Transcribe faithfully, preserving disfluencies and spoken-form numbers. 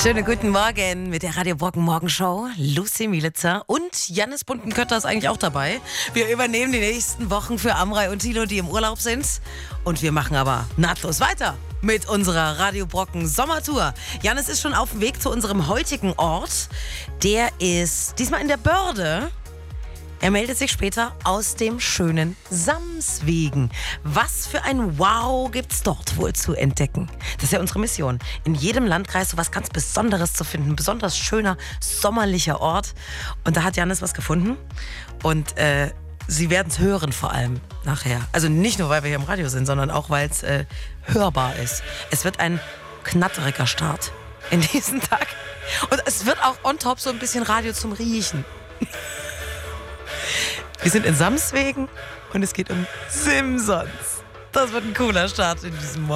Schönen guten Morgen mit der Radio Brocken Morgenshow. Lucy Mielitzer und Jannis Buntenkötter ist eigentlich auch dabei. Wir übernehmen die nächsten Wochen für Amrei und Thilo, die im Urlaub sind. Und wir machen aber nahtlos weiter mit unserer Radio Brocken Sommertour. Jannis ist schon auf dem Weg zu unserem heutigen Ort. Der ist diesmal in der Börde. Er meldet sich später aus dem schönen Samswegen. Was für ein Wow gibt's dort wohl zu entdecken? Das ist ja unsere Mission. In jedem Landkreis so was ganz Besonderes zu finden. Ein besonders schöner, sommerlicher Ort. Und da hat Jannis was gefunden. Und äh, Sie werden es hören vor allem nachher. Also nicht nur, weil wir hier im Radio sind, sondern auch, weil es äh, hörbar ist. Es wird ein knatteriger Start in diesen Tag. Und es wird auch on top so ein bisschen Radio zum Riechen. Wir sind in Samswegen und es geht um Simsons. Das wird ein cooler Start in diesem Morgen.